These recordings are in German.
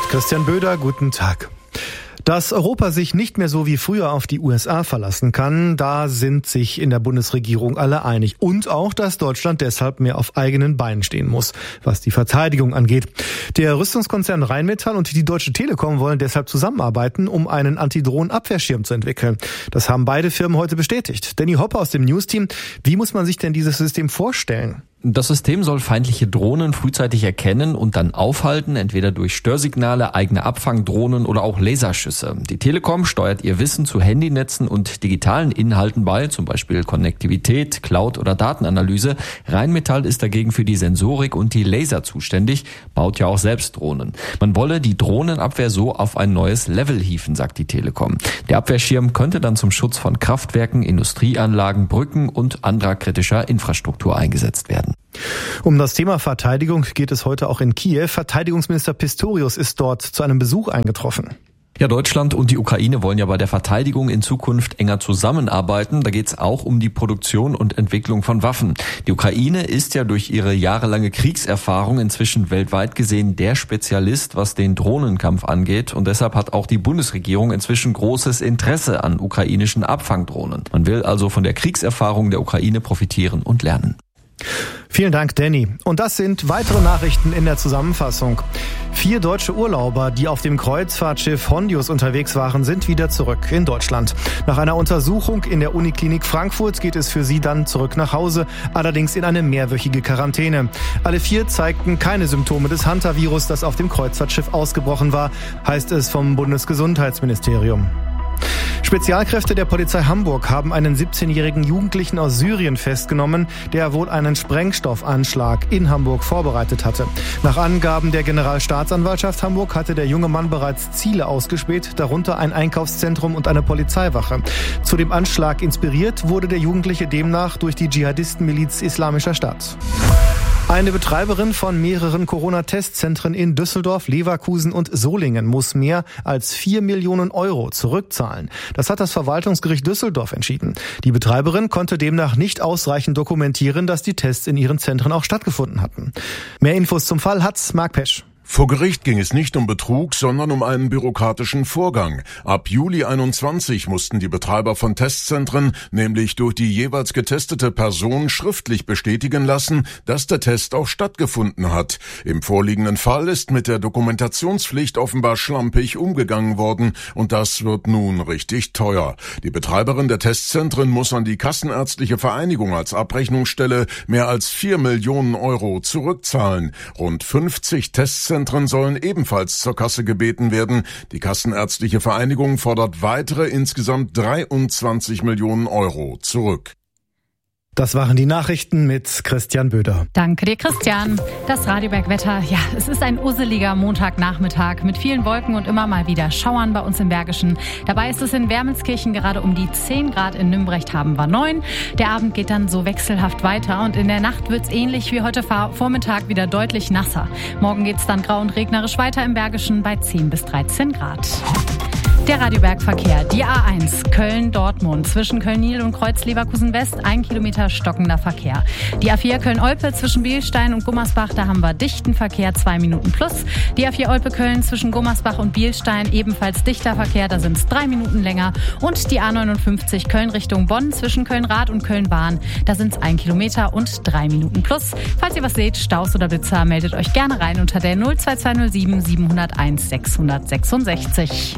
Christian Böder, guten Tag. Dass Europa sich nicht mehr so wie früher auf die USA verlassen kann, da sind sich in der Bundesregierung alle einig. Und auch, dass Deutschland deshalb mehr auf eigenen Beinen stehen muss, was die Verteidigung angeht. Der Rüstungskonzern Rheinmetall und die Deutsche Telekom wollen deshalb zusammenarbeiten, um einen Antidrohnen-Abwehrschirm zu entwickeln. Das haben beide Firmen heute bestätigt. Danny Hoppe aus dem News-Team. Wie muss man sich denn dieses System vorstellen? Das System soll feindliche Drohnen frühzeitig erkennen und dann aufhalten, entweder durch Störsignale, eigene Abfangdrohnen oder auch Laserschüsse. Die Telekom steuert ihr Wissen zu Handynetzen und digitalen Inhalten bei, zum Beispiel Konnektivität, Cloud oder Datenanalyse. Rheinmetall ist dagegen für die Sensorik und die Laser zuständig, baut ja auch selbst Drohnen. Man wolle die Drohnenabwehr so auf ein neues Level hieven, sagt die Telekom. Der Abwehrschirm könnte dann zum Schutz von Kraftwerken, Industrieanlagen, Brücken und anderer kritischer Infrastruktur eingesetzt werden. Um das Thema Verteidigung geht es heute auch in Kiew. Verteidigungsminister Pistorius ist dort zu einem Besuch eingetroffen. Ja, Deutschland und die Ukraine wollen ja bei der Verteidigung in Zukunft enger zusammenarbeiten. Da geht es auch um die Produktion und Entwicklung von Waffen. Die Ukraine ist ja durch ihre jahrelange Kriegserfahrung inzwischen weltweit gesehen der Spezialist, was den Drohnenkampf angeht. Und deshalb hat auch die Bundesregierung inzwischen großes Interesse an ukrainischen Abfangdrohnen. Man will also von der Kriegserfahrung der Ukraine profitieren und lernen. Vielen Dank, Danny. Und das sind weitere Nachrichten in der Zusammenfassung. 4 deutsche Urlauber, die auf dem Kreuzfahrtschiff Hondius unterwegs waren, sind wieder zurück in Deutschland. Nach einer Untersuchung in der Uniklinik Frankfurt geht es für sie dann zurück nach Hause, allerdings in eine mehrwöchige Quarantäne. Alle 4 zeigten keine Symptome des Hantavirus, das auf dem Kreuzfahrtschiff ausgebrochen war, heißt es vom Bundesgesundheitsministerium. Spezialkräfte der Polizei Hamburg haben einen 17-jährigen Jugendlichen aus Syrien festgenommen, der wohl einen Sprengstoffanschlag in Hamburg vorbereitet hatte. Nach Angaben der Generalstaatsanwaltschaft Hamburg hatte der junge Mann bereits Ziele ausgespäht, darunter ein Einkaufszentrum und eine Polizeiwache. Zu dem Anschlag inspiriert wurde der Jugendliche demnach durch die Dschihadistenmiliz Islamischer Staat. Eine Betreiberin von mehreren Corona-Testzentren in Düsseldorf, Leverkusen und Solingen muss mehr als 4 Millionen Euro zurückzahlen. Das hat das Verwaltungsgericht Düsseldorf entschieden. Die Betreiberin konnte demnach nicht ausreichend dokumentieren, dass die Tests in ihren Zentren auch stattgefunden hatten. Mehr Infos zum Fall hat Marc Pesch. Vor Gericht ging es nicht um Betrug, sondern um einen bürokratischen Vorgang. Ab Juli 21 mussten die Betreiber von Testzentren nämlich durch die jeweils getestete Person schriftlich bestätigen lassen, dass der Test auch stattgefunden hat. Im vorliegenden Fall ist mit der Dokumentationspflicht offenbar schlampig umgegangen worden und das wird nun richtig teuer. Die Betreiberin der Testzentren muss an die Kassenärztliche Vereinigung als Abrechnungsstelle mehr als 4 Millionen Euro zurückzahlen. Rund 50 Testzentren sollen ebenfalls zur Kasse gebeten werden. Die Kassenärztliche Vereinigung fordert weitere insgesamt 23 Millionen Euro zurück. Das waren die Nachrichten mit Christian Böder. Danke dir, Christian. Das Radioberg-Wetter, ja, es ist ein usseliger Montagnachmittag mit vielen Wolken und immer mal wieder Schauern bei uns im Bergischen. Dabei ist es in Wermelskirchen gerade um die 10 Grad, in Nümbrecht haben wir 9. Der Abend geht dann so wechselhaft weiter und in der Nacht wird es ähnlich wie heute Vormittag wieder deutlich nasser. Morgen geht es dann grau und regnerisch weiter im Bergischen bei 10 bis 13 Grad. Der Radioberg-Verkehr, die A1 Köln-Dortmund zwischen Köln-Nil und Kreuz-Leverkusen-West, 1 Kilometer stockender Verkehr. Die A4 Köln-Olpe zwischen Bielstein und Gummersbach, da haben wir dichten Verkehr, 2 Minuten plus. Die A4 Olpe-Köln zwischen Gummersbach und Bielstein, ebenfalls dichter Verkehr, da sind es 3 Minuten länger. Und die A59 Köln Richtung Bonn zwischen Köln-Rad und Köln-Bahn, da sind es 1 Kilometer und 3 Minuten plus. Falls ihr was seht, Staus oder Blitzer, meldet euch gerne rein unter der 02207 701 666.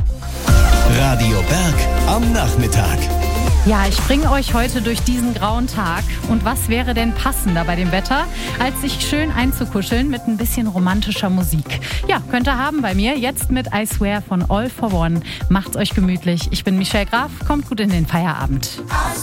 Radio Berg am Nachmittag. Ja, ich bringe euch heute durch diesen grauen Tag. Und was wäre denn passender bei dem Wetter, als sich schön einzukuscheln mit ein bisschen romantischer Musik? Ja, könnt ihr haben bei mir. Jetzt mit I Swear von All for One. Macht's euch gemütlich. Ich bin Michelle Graf. Kommt gut in den Feierabend.